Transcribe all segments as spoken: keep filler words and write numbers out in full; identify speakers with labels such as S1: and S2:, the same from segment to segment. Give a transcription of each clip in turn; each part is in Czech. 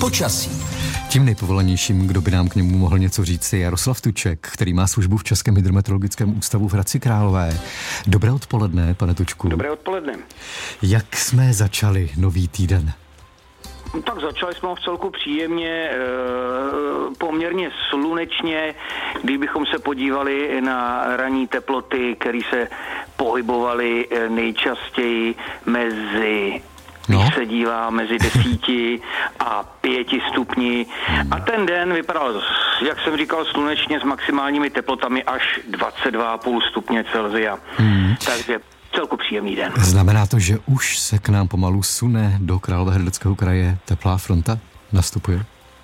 S1: počasí.
S2: Tím nejpovolanějším, kdo by nám k němu mohl něco říct, je Jaroslav Tuček, který má službu v Českém hydrometeorologickém ústavu v Hradci Králové. Dobré odpoledne, pane Tučku.
S3: Dobré odpoledne.
S2: Jak jsme začali nový týden?
S3: Tak začali jsme v celku příjemně, poměrně slunečně, kdybychom se podívali na ranní teploty, které se pohybovaly nejčastěji mezi...
S2: No.
S3: Když se dívá mezi desíti a pěti stupni. A ten den vypadal, jak jsem říkal, slunečně s maximálními teplotami až dvacet dva celá pět stupně Celsia. Hmm. Takže celku příjemný den.
S2: Znamená to, že už se k nám pomalu sune do Královéhradeckého kraje teplá fronta? Nastupuje?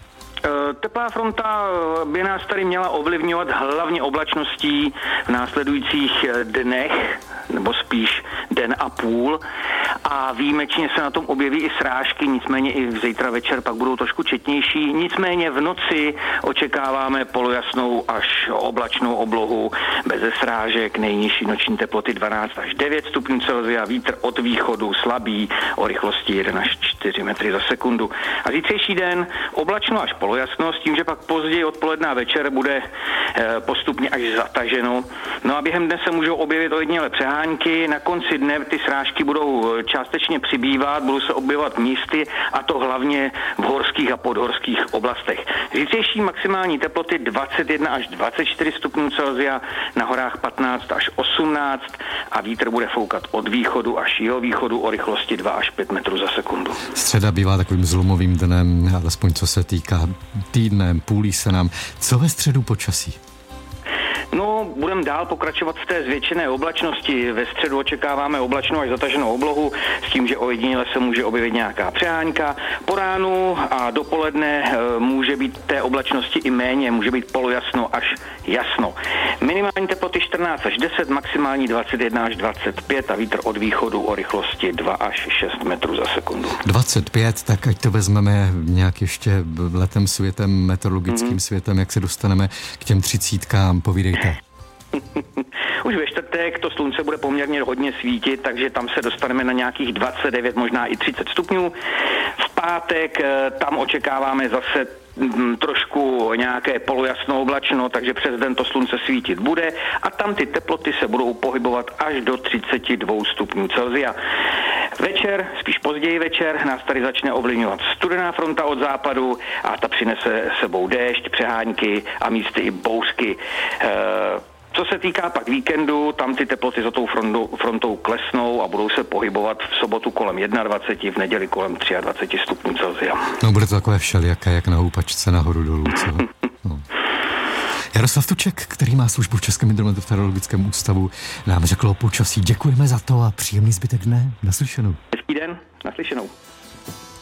S3: Teplá fronta by nás tady měla ovlivňovat hlavně oblačností v následujících dnech, nebo spíš den a půl. A výjimečně se na tom objeví i srážky, nicméně i zítra večer pak budou trošku četnější. Nicméně v noci očekáváme polojasnou až oblačnou oblohu beze srážek, nejnižší noční teploty dvanáct až devět stupňů Celsia, vítr od východu slabý o rychlosti jedna až čtyři metry za sekundu. A zítřejší den oblačno až polojasno, s tím, že pak později odpoledne a večer bude e, postupně až zataženo. No a během dne se můžou objevit ojedinělé přehánky, na konci dne ty srážky budou částečně přibývat, budou se objevovat místy, a to hlavně v horských a podhorských oblastech. Zítřejší maximální teploty dvacet jedna až dvacet čtyři stupňů Celsia, na horách patnáct až osmnáct a vítr bude foukat od východu až jihovýchodu o rychlosti dva až pět metrů za sekundu.
S2: Středa bývá takovým zlomovým dnem, alespoň co se týká týdnem, půlí se nám. Co ve středu počasí?
S3: No, budeme dál pokračovat v té zvětšené oblačnosti. Ve středu očekáváme oblačnou až zataženou oblohu, s tím, že ojediněle se může objevit nějaká přeháňka. Po ránu a dopoledne e, může být té oblačnosti i méně, může být polojasno až jasno. Minimální teploty čtrnáct až deset, maximální dvacet jedna až dvacet pět a vítr od východu o rychlosti dva až šest metrů za sekundu.
S2: dvacet pět, tak ať to vezmeme nějak ještě letem světem, meteorologickým mm-hmm. světem, jak se dostaneme k těm třicítkám, povídejte.
S3: Už ve čtvrtek to slunce bude poměrně hodně svítit, takže tam se dostaneme na nějakých dvacet devět, možná i třicet stupňů. V pátek tam očekáváme zase trošku nějaké polojasno oblačno, takže přes den to slunce svítit bude a tam ty teploty se budou pohybovat až do třicet dva stupňů Celsia. Večer, spíš později večer, nás tady začne ovlivňovat studená fronta od západu a ta přinese sebou déšť, přehánky a místy i bouřky. E- Co se týká pak víkendu, tam ty teploty za tou frontou, frontou klesnou a budou se pohybovat v sobotu kolem dvacet jedna, v neděli kolem dvacet tři stupňů Celsia.
S2: No bude to takové všelijaké, jak na houpačce nahoru dolů, co? No. Jaroslav Tuček, který má službu v Českém hydrometeorologickém ústavu, nám řekl o počasí. Děkujeme za to a příjemný zbytek dne. Naslyšenou.
S3: Hezký den, naslyšenou.